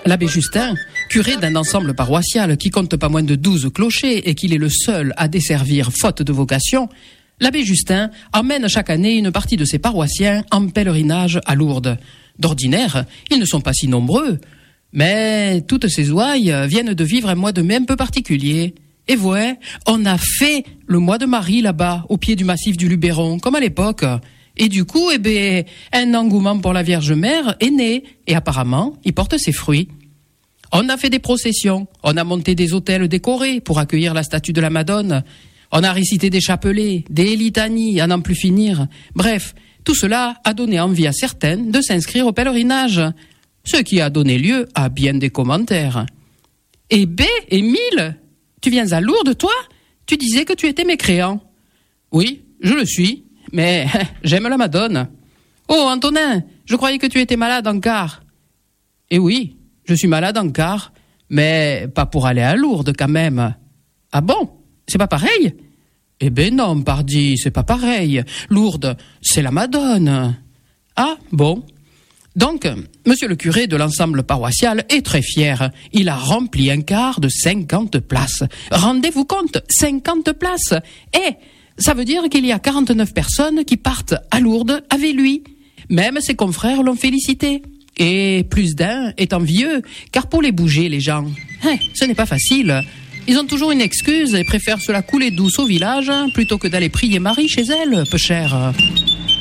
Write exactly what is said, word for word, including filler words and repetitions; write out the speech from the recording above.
L'abbé Justin, curé d'un ensemble paroissial qui compte pas moins de douze clochers et qu'il est le seul à desservir faute de vocation, l'abbé Justin emmène chaque année une partie de ses paroissiens en pèlerinage à Lourdes. D'ordinaire, ils ne sont pas si nombreux, mais toutes ces ouailles viennent de vivre un mois de mai un peu particulier. Et ouais, on a fait le mois de Marie là-bas, au pied du massif du Luberon, comme à l'époque. Et du coup, eh ben, un engouement pour la Vierge Mère est né, et apparemment, il porte ses fruits. On a fait des processions, on a monté des autels décorés pour accueillir la statue de la Madone, on a récité des chapelets, des litanies, à n'en plus finir. Bref, tout cela a donné envie à certaines de s'inscrire au pèlerinage, ce qui a donné lieu à bien des commentaires. Eh ben, Émile, tu viens à Lourdes, toi ? Tu disais que tu étais mécréant. Oui, je le suis. Mais j'aime la Madone. Oh, Antonin, je croyais que tu étais malade encore. Eh oui, je suis malade encore, mais pas pour aller à Lourdes quand même. Ah bon ? C'est pas pareil ? Eh ben non, pardi, c'est pas pareil. Lourdes, c'est la Madone. Ah, bon. Donc, monsieur le curé de l'ensemble paroissial est très fier. Il a rempli un quart de cinquante places. Rendez-vous compte, cinquante places. Eh, ça veut dire qu'il y a quarante-neuf personnes qui partent à Lourdes avec lui. Même ses confrères l'ont félicité. Et plus d'un est envieux, car pour les bouger, les gens, hein, ce n'est pas facile. Ils ont toujours une excuse et préfèrent se la couler douce au village plutôt que d'aller prier Marie chez elle, peu cher.